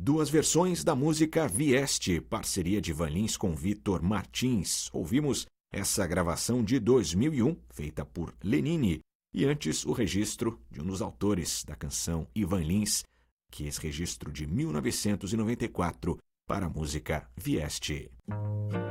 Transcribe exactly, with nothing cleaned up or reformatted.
duas versões da música Vieste, parceria de Ivan Lins com Vitor Martins. Ouvimos essa gravação de dois mil e um, feita por Lenine, e antes o registro de um dos autores da canção, Ivan Lins, que é esse registro de mil novecentos e noventa e quatro para a música Vieste.